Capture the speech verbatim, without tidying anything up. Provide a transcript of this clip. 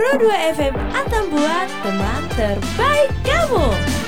Pro dua F M Atambua, teman terbaik kamu.